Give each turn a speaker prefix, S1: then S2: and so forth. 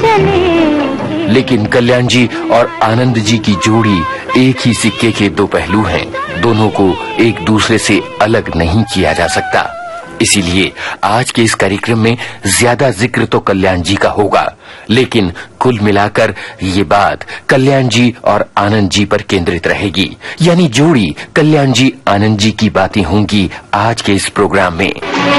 S1: चले।
S2: लेकिन कल्याण जी और आनंद जी की जोड़ी एक ही सिक्के के दो पहलू हैं। दोनों को एक दूसरे से अलग नहीं किया जा सकता। इसीलिए आज के इस कार्यक्रम में ज्यादा जिक्र तो कल्याण जी का होगा, लेकिन कुल मिलाकर ये बात कल्याण जी और आनंद जी पर केंद्रित रहेगी। यानी जोड़ी कल्याण जी आनंद जी की बातें होंगी आज के इस प्रोग्राम में।